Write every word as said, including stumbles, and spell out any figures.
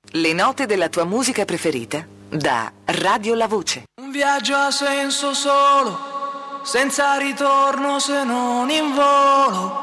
Le note della tua musica preferita da Radio La Voce. Un viaggio a senso solo, senza ritorno se non in volo.